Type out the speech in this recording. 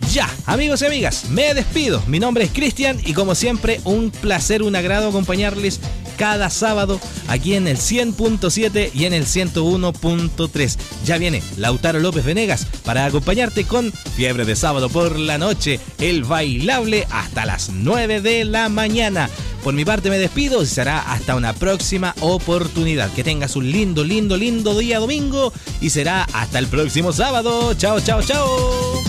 Ya, amigos y amigas, me despido. Mi nombre es Cristian y como siempre, un placer, un agrado acompañarles cada sábado aquí en el 100.7 y en el 101.3. Ya viene Lautaro López Venegas para acompañarte con Fiebre de Sábado por la Noche, el bailable hasta las 9 de la mañana. Por mi parte me despido y será hasta una próxima oportunidad. Que tengas un lindo día domingo y será hasta el próximo sábado. Chao, chao, chao.